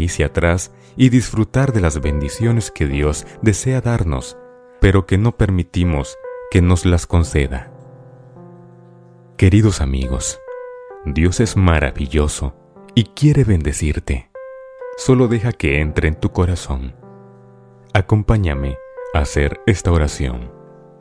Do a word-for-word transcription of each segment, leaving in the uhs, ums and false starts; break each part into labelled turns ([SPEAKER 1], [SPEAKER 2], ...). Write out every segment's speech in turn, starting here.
[SPEAKER 1] hacia atrás y disfrutar de las bendiciones que Dios desea darnos, pero que no permitimos que nos las conceda. Queridos amigos, Dios es maravilloso y quiere bendecirte. Solo deja que entre en tu corazón. Acompáñame a hacer esta oración.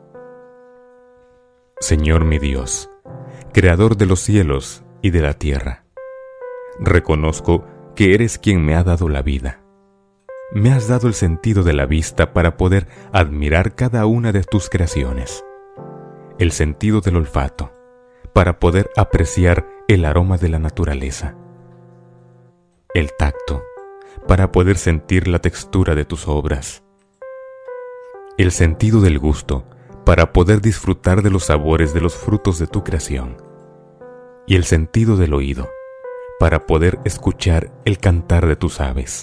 [SPEAKER 1] Señor mi Dios, Creador de los cielos y de la tierra, reconozco que eres quien me ha dado la vida. Me has dado el sentido de la vista para poder admirar cada una de tus creaciones, el sentido del olfato para poder apreciar el aroma de la naturaleza, el tacto para poder sentir la textura de tus obras, el sentido del gusto para poder disfrutar de los sabores de los frutos de tu creación, y el sentido del oído para poder escuchar el cantar de tus aves.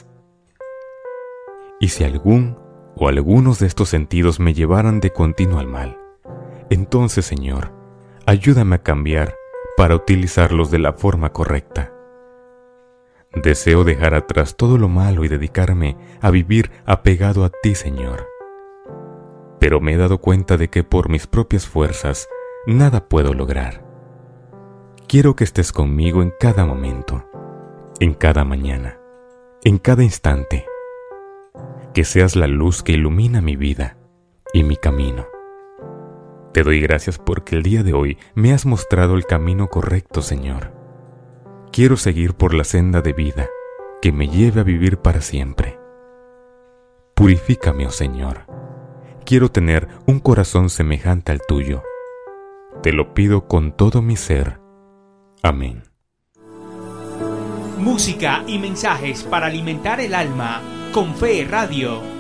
[SPEAKER 1] Y si algún o algunos de estos sentidos me llevaran de continuo al mal, entonces, Señor, ayúdame a cambiar para utilizarlos de la forma correcta. Deseo dejar atrás todo lo malo y dedicarme a vivir apegado a ti, Señor. Pero me he dado cuenta de que por mis propias fuerzas nada puedo lograr. Quiero que estés conmigo en cada momento, en cada mañana, en cada instante. Que seas la luz que ilumina mi vida y mi camino. Te doy gracias porque el día de hoy me has mostrado el camino correcto, Señor. Quiero seguir por la senda de vida que me lleve a vivir para siempre. Purifícame, oh Señor. Quiero tener un corazón semejante al tuyo. Te lo pido con todo mi ser. Amén.
[SPEAKER 2] Música y mensajes para alimentar el alma con Fe Radio.